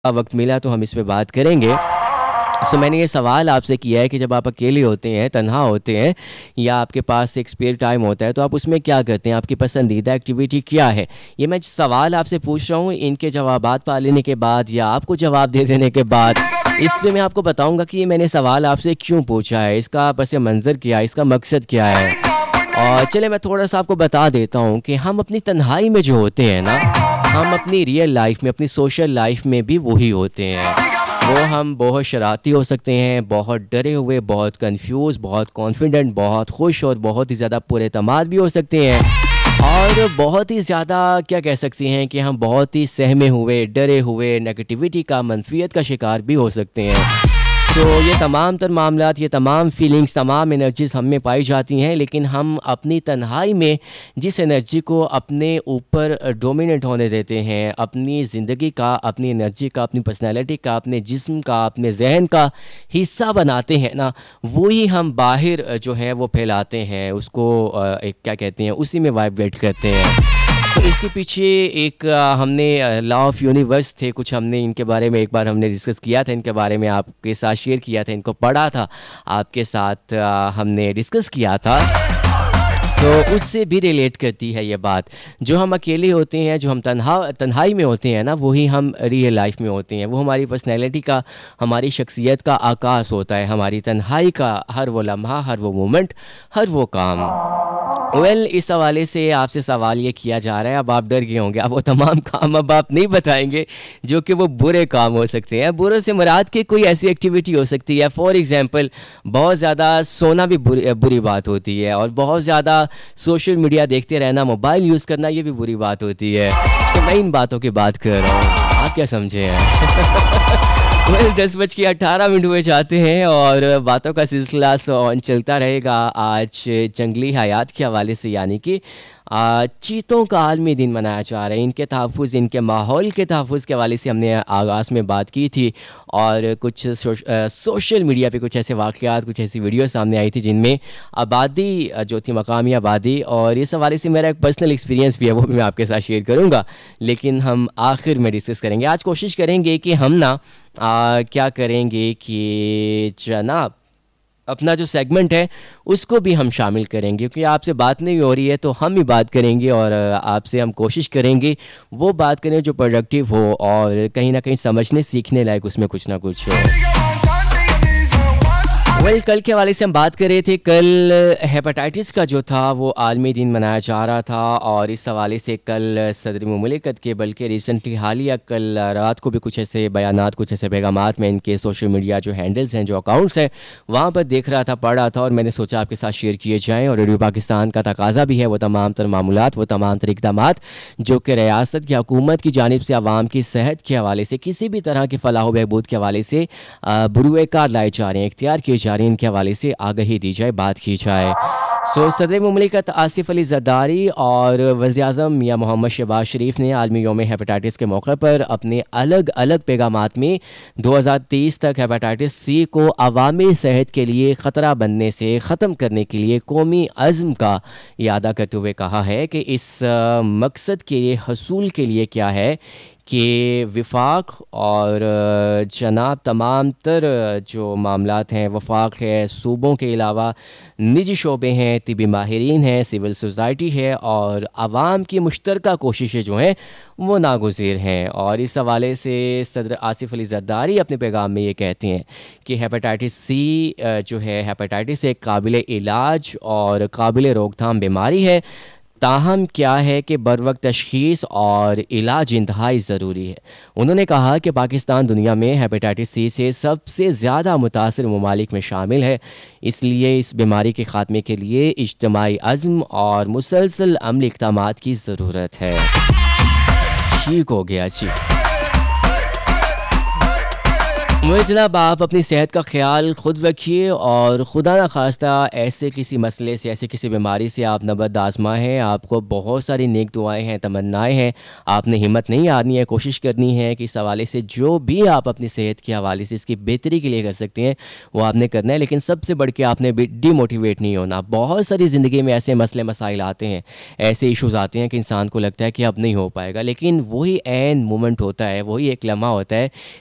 वक्त मिला तो हम इस पे बात करेंगे। मैंने ये सवाल आपसे किया है कि जब आप अकेले होते हैं, तन्हा होते हैं या आपके पास एक स्पेयर टाइम होता है तो आप उसमें क्या करते हैं, आपकी पसंदीदा एक्टिविटी क्या है। ये मैं सवाल आपसे पूछ रहा हूँ, इनके जवाबात पा लेने के बाद या आपको जवाब दे देने के बाद इस पे मैं आपको बताऊंगा कि ये मैंने सवाल आपसे क्यों पूछा है, इसका पस मंज़र क्या है, इसका मकसद क्या है। और चले मैं थोड़ा सा आपको बता देता हूँ कि हम अपनी तन्हाई में जो होते हैं ना, हम अपनी रियल लाइफ में, अपनी सोशल लाइफ में भी वही होते हैं। वो हम बहुत शरारती हो सकते हैं, बहुत डरे हुए, बहुत कंफ्यूज, बहुत कॉन्फिडेंट, बहुत खुश और बहुत ही ज़्यादा पुरएतमाद भी हो सकते हैं। और बहुत ही ज़्यादा क्या कह सकते हैं कि हम बहुत ही सहमे हुए, डरे हुए, नेगेटिविटी का, मनफियत का शिकार भी हो सकते हैं। तो ये तमाम तर मामलात, ये तमाम फीलिंग्स, तमाम एनर्जीज़ हम में पाई जाती हैं, लेकिन हम अपनी तन्हाई में जिस एनर्जी को अपने ऊपर डोमिनेट होने देते हैं, अपनी ज़िंदगी का, अपनी एनर्जी का, अपनी पर्सनैलिटी का, अपने जिस्म का, अपने जहन का हिस्सा बनाते हैं ना, वही हम बाहर जो है वो फैलाते हैं, उसको एक क्या कहते हैं, उसी में वाइब्रेट करते हैं। तो इसके पीछे एक हमने लॉ ऑफ यूनिवर्स थे कुछ, हमने इनके बारे में एक बार हमने डिस्कस किया था, इनके बारे में आपके साथ शेयर किया था, इनको पढ़ा था, आपके साथ हमने डिस्कस किया था। तो उससे भी रिलेट करती है ये बात। जो हम अकेले होते हैं, जो हम तन्हाई में होते हैं ना, वही हम रियल लाइफ में होते हैं। वो हमारी पर्सनैलिटी का, हमारी शख्सियत का आकाश होता है, हमारी तन्हाई का हर वो लम्हा, हर वो मोमेंट, हर वो काम। इस हवाले से आपसे सवाल ये किया जा रहा है, अब आप डर गए होंगे, अब वो तमाम काम अब आप नहीं बताएंगे जो कि वो बुरे काम हो सकते हैं। बुरे से मुराद की कोई ऐसी एक्टिविटी हो सकती है, फॉर एग्जांपल बहुत ज़्यादा सोना भी बुरी बात होती है, और बहुत ज़्यादा सोशल मीडिया देखते रहना, मोबाइल यूज़ करना, ये भी बुरी बात होती है। तो मैं इन बातों की बात कर रहा हूँ, आप क्या समझे हैं? 10:18 हुए जाते हैं और बातों का सिलसिला ऑन चलता रहेगा। आज जंगली हयात के हवाले से, यानी कि चीतों का आलमी दिन मनाया जा रहा है, इनके तहफ़्फ़ुज़, इनके माहौल के तहफ़्फ़ुज़ के हवाले से हमने आगाज़ में बात की थी, और कुछ सोशल मीडिया पे कुछ ऐसे वाक़यात, कुछ ऐसी वीडियो सामने आई थी जिनमें आबादी जो थी, मकामी आबादी, और इस हवाले से मेरा एक पर्सनल एक्सपीरियंस भी है, वो भी मैं आपके साथ शेयर करूँगा, लेकिन हम आखिर में डिस्कस करेंगे। आज कोशिश करेंगे कि हम ना क्या करेंगे कि जनाब अपना जो सेगमेंट है उसको भी हम शामिल करेंगे, क्योंकि आपसे बात नहीं हो रही है तो हम ही बात करेंगे, और आपसे हम कोशिश करेंगे वो बात करें जो प्रोडक्टिव हो और कहीं ना कहीं समझने सीखने लायक उसमें कुछ ना कुछ हो। कल के हवाले से हम बात कर रहे थे। कल हेपेटाइटिस का जो था वो आलमी दिन मनाया जा रहा था, और इस हवाले से कल सदर मुमलिकत के, बल्कि रिसेंटली हालिया कल रात को भी कुछ ऐसे बयानात, कुछ ऐसे पैगामात में इनके सोशल मीडिया जो हैंडल्स हैं, जो अकाउंट्स हैं, वहाँ पर देख रहा था, पढ़ रहा था, और मैंने सोचा आपके साथ शेयर किए जाएँ। और रेडियो पाकिस्तान का तकाजा भी है वो तमाम तर मामूलात, वो तमाम तर इक़दामात जो कि रियासत की हुकूमत की जानिब से आवाम की सेहत के हवाले से, किसी भी तरह की फलाह व बहबूद के हवाले से बुरुए कार लाए जा रहे हैं, इख्तियार किए जा रहे हैं, इनके हवाले से आगाही दी जाए, बात की जाए। सदर मुमलिकत आसिफ अली ज़रदारी और वज़ीर-ए-आज़म मियां मोहम्मद शहबाज शरीफ ने आलमी यौम हेपेटाइटिस के मौके पर अपने अलग अलग पैगामात में 2023 तक हेपेटाइटिस सी को अवामी सेहत के लिए ख़तरा बनने से ख़त्म करने के लिए कौमी अज़्म का इयादा करते हुए कहा है कि इस मकसद के हसूल के लिए क्या है कि विफाक और जनाब तमाम तर जो मामलात हैं, वफाक है, सूबों के अलावा निजी शोबे हैं, तिबी माहिरीन हैं, सिविल सोसाइटी है, और आवाम की मुश्तरका कोशिशें जो हैं वो नागुज़ीर हैं। और इस हवाले से सदर आसिफ अली ज़रदारी अपने पैगाम में ये कहते हैं कि हेपेटाइटिस सी जो है, हेपेटाइटिस एक काबिल इलाज और काबिल रोकथाम बीमारी है, ताहम क्या है कि बरवक्त तशख़ीस और इलाज इंतहाई ज़रूरी है। उन्होंने कहा कि पाकिस्तान दुनिया में हेपेटाइटिस सी से सबसे ज़्यादा मुतासिर ममालिक में शामिल है, इसलिए इस बीमारी के ख़ात्मे के लिए इज्तिमाई अज़्म और मुसलसल अमली इक़दामात की ज़रूरत है। ठीक हो गया जी। मुझे जनाब आप अपनी सेहत का ख्याल खुद रखिए और खुदा ना खास्ता ऐसे किसी मसले से, ऐसे किसी बीमारी से आप नबद आज़मा है। आपको बहुत सारी नेक दुआएं हैं, तमन्नाएं हैं। आपने हिम्मत नहीं हारनी है, कोशिश करनी है कि इस हवाले से जो भी आप अपनी सेहत के हवाले से इसकी बेहतरी के लिए कर सकते हैं वो आपने करना है। लेकिन सबसे बढ़ के आपने डीमोटिवेट नहीं होना। बहुत सारी ज़िंदगी में ऐसे मसले मसाइल आते हैं, ऐसे इश्यूज़ आते हैं कि इंसान को लगता है कि अब नहीं हो पाएगा, लेकिन वही ऐन मोमेंट होता है, वही एक लम्हा होता है